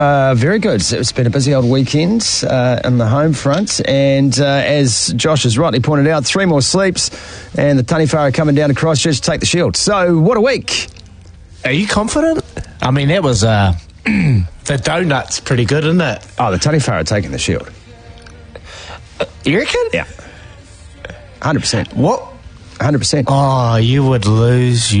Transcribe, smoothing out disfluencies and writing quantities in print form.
Very good. It's been a busy old weekend on the home front, and as Josh has rightly pointed out, 3 more sleeps, and the Taniwhara coming down to Christchurch to take the shield. So, what a week! Are you confident? I mean, that was the donut's pretty good, isn't it? Oh, the Taniwhara taking the shield. You reckon? Yeah, 100%. What? 100%. Oh, you would lose.